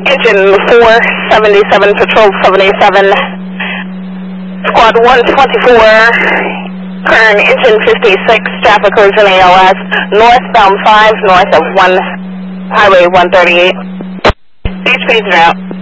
Engine 477, Patrol 77, Squad 124, current engine 56, traffic cruising ALS, northbound 5, north of Highway 138. These speeds are out.